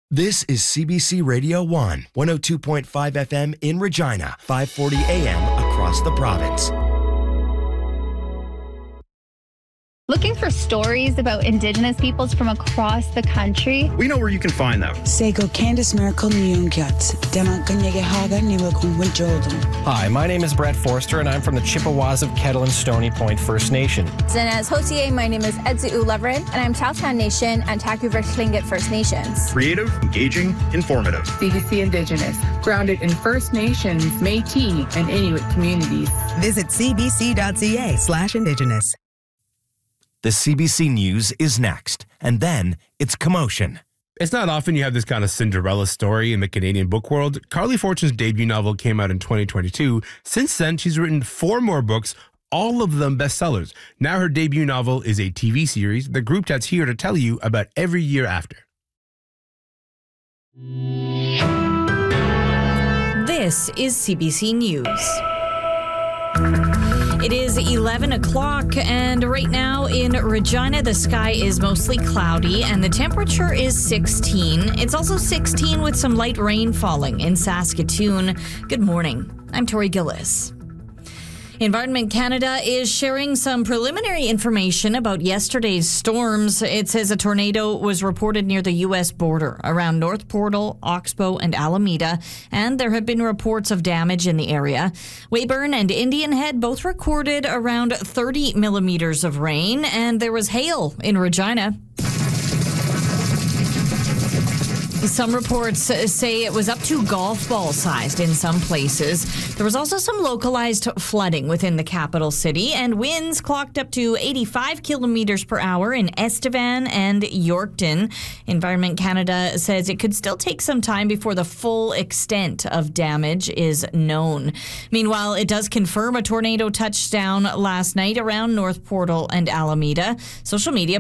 This is CBC Radio 1, 102.5 FM in Regina, 540 AM across the province. Looking for stories about Indigenous peoples from across the country? We know where you can find them. Sego Candice Miracle Nyungyat, Dema Ganyegehaga Niwakun Jordan. Hi, my name is Brett Forster, and I'm from the Chippewas of Kettle and Stony Point First Nation. And as Hotier, my name is Edzu Leverin, and I'm Chowtown Nation and Taku-Versh Tlingit First Nations. Creative, engaging, informative. CBC Indigenous, grounded in First Nations, Métis, and Inuit communities. Visit cbc.ca/Indigenous. The CBC News is next, and then it's Commotion. It's not often you have this kind of Cinderella story in the Canadian book world. Carly Fortune's debut novel came out in 2022. Since then, she's written 4 more books, all of them bestsellers. Now her debut novel is a TV series. The group chat's here to tell you about every year after. This is CBC News. It is 11 o'clock, and right now in Regina, the sky is mostly cloudy, and the temperature is 16. It's also 16 with some light rain falling in Saskatoon. Good morning. I'm Tori Gillis. Environment Canada is sharing some preliminary information about yesterday's storms. It says a tornado was reported near the U.S. border around North Portal, Oxbow, and Alameda, and there have been reports of damage in the area. Weyburn and Indian Head both recorded around 30 millimeters of rain, and there was hail in Regina. Some reports say it was up to golf ball sized in some places. There was also some localized flooding within the capital city, and winds clocked up to 85 kilometers per hour in Estevan and Yorkton. Environment Canada says it could still take some time before the full extent of damage is known. Meanwhile, it does confirm a tornado touched down last night around North Portal and Alameda. Social media